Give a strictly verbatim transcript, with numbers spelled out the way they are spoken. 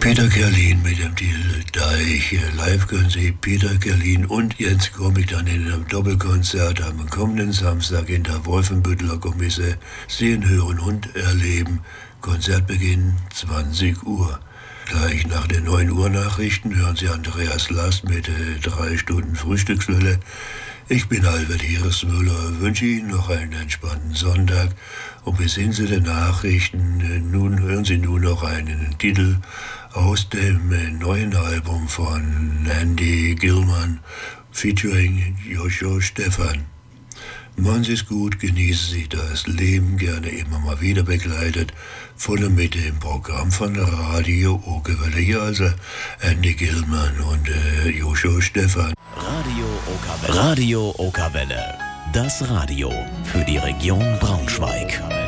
Peter Kerlin mit dem Titel Deich. Live können Sie Peter Kerlin und Jens Gromik dann in einem Doppelkonzert am kommenden Samstag in der Wolfenbütteler Kommisse sehen, hören und erleben. Konzertbeginn zwanzig Uhr. Gleich nach den neun Uhr Nachrichten hören Sie Andreas Last mit äh, drei Stunden Frühstückswelle. Ich bin Albert Hieresmüller, wünsche Ihnen noch einen entspannten Sonntag und bis hin zu den Nachrichten. Äh, nun hören Sie nur noch einen Titel aus dem äh, neuen Album von Andy Gilman featuring Joshua Stephan. Machen Sie es gut, genießen Sie das Leben, gerne immer mal wieder begleitet von der Mitte im Programm von Radio Okerwelle. Hier also Andy Gilman und äh, Joshua Stephan. Radio Okerwelle. Radio Okerwelle. Das Radio für die Region Braunschweig.